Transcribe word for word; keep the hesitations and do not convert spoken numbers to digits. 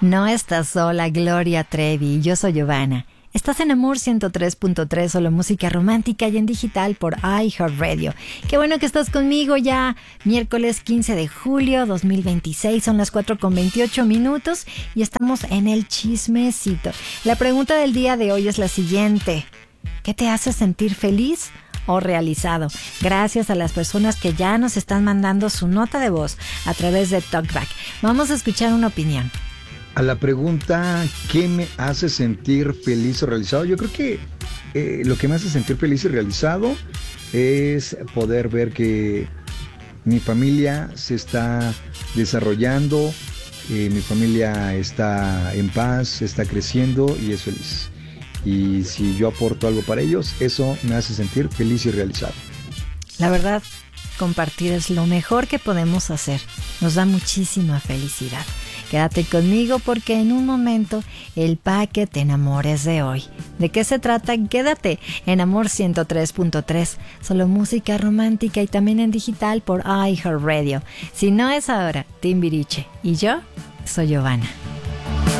No estás sola, Gloria Trevi. Yo soy Giovanna. Estás en Amor ciento tres punto tres, solo música romántica y en digital por iHeartRadio. Qué bueno que estás conmigo ya. Miércoles quince de julio dos mil veintiséis, son las cuatro con veintiocho minutos y estamos en el chismecito. La pregunta del día de hoy es la siguiente: ¿qué te hace sentir feliz o realizado? Gracias a las personas que ya nos están mandando su nota de voz a través de TalkBack. Vamos a escuchar una opinión. A la pregunta, ¿qué me hace sentir feliz o realizado? Yo creo que eh, lo que me hace sentir feliz y realizado es poder ver que mi familia se está desarrollando, eh, mi familia está en paz, está creciendo y es feliz. Y si yo aporto algo para ellos, eso me hace sentir feliz y realizado. La verdad, compartir es lo mejor que podemos hacer. Nos da muchísima felicidad. Quédate conmigo porque en un momento el paquete Te enamores de hoy. ¿De qué se trata? Quédate en Amor ciento tres punto tres, solo música romántica y también en digital por iHeartRadio. Si no es ahora, Timbiriche. Y yo soy Giovanna.